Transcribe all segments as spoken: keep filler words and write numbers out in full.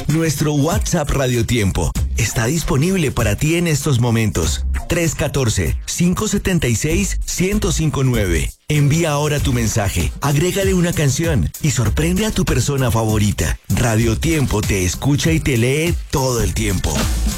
Nuestro WhatsApp Radio Tiempo está disponible para ti en estos momentos. tres uno cuatro, cinco siete seis, uno cero cinco nueve. Envía ahora tu mensaje, agrégale una canción y sorprende a tu persona favorita. Radio Tiempo te escucha y te lee todo el tiempo.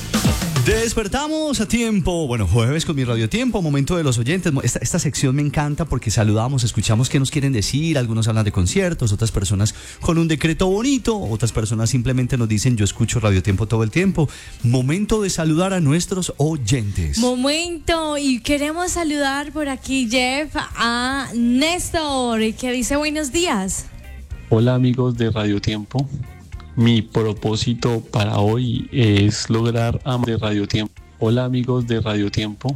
Despertamos a tiempo, bueno, jueves con mi Radio Tiempo, momento de los oyentes. Esta, esta sección me encanta porque saludamos, escuchamos qué nos quieren decir. Algunos hablan de conciertos, otras personas con un decreto bonito, otras personas simplemente nos dicen yo escucho Radio Tiempo todo el tiempo. Momento de saludar a nuestros oyentes. Momento, y queremos saludar por aquí, Jeff, a Néstor, que dice buenos días. Hola amigos de Radio Tiempo. Mi propósito para hoy es lograr amar de Radio Tiempo. Hola amigos de Radio Tiempo.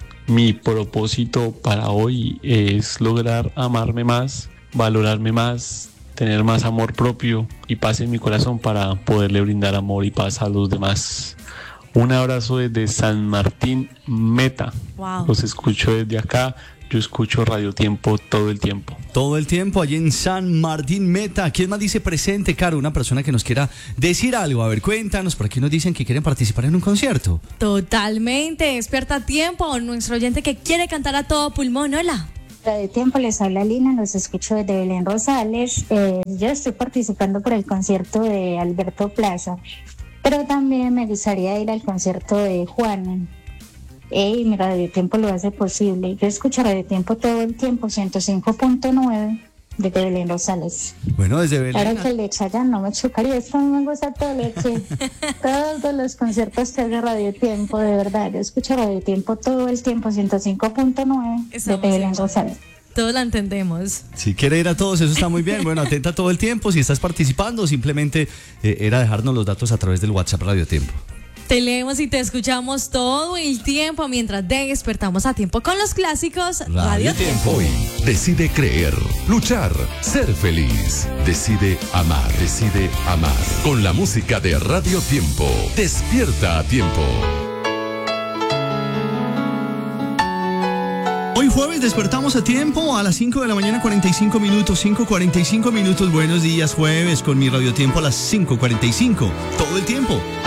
Mi propósito para hoy es lograr amarme más, valorarme más, tener más amor propio y paz en mi corazón para poderle brindar amor y paz a los demás. Un abrazo desde San Martín Meta. Wow. Los escucho desde acá. Yo escucho Radio Tiempo todo el tiempo. Todo el tiempo allí en San Martín Meta. ¿Quién más dice presente, Caro? Una persona que nos quiera decir algo. A ver, cuéntanos. Por aquí nos dicen que quieren participar en un concierto. Totalmente. Despierta a tiempo. Nuestro oyente que quiere cantar a todo pulmón. Hola. Radio Tiempo, les habla Lina, los escucho desde Belén Rosales. Eh, yo estoy participando por el concierto de Alberto Plaza, pero también me gustaría ir al concierto de Juan. Ey, mi Radio Tiempo lo hace posible. Yo escucho Radio Tiempo todo el tiempo, ciento cinco punto nueve, desde Belén Rosales. Bueno, desde Belén. Claro que el de Chayanne no me chocaría, esto no me gusta todo lo que... todos los conciertos que hace Radio Tiempo, de verdad. Yo escucho Radio Tiempo todo el tiempo, ciento cinco punto nueve, desde Belén Rosales. Todos la entendemos. Si quiere ir a todos, eso está muy bien. Bueno, atenta todo el tiempo. Si estás participando, simplemente eh, era dejarnos los datos a través del WhatsApp Radio Tiempo. Te leemos y te escuchamos todo el tiempo mientras despertamos a tiempo con los clásicos Radio, Radio Tiempo. Hoy decide creer, luchar, ser feliz. Decide amar, decide amar. Con la música de Radio Tiempo. Despierta a tiempo. Hoy jueves despertamos a tiempo a las cinco de la mañana, cuarenta y cinco minutos, cinco cuarenta y cinco minutos. Buenos días, jueves con mi Radio Tiempo a las cinco cuarenta y cinco. Todo el tiempo.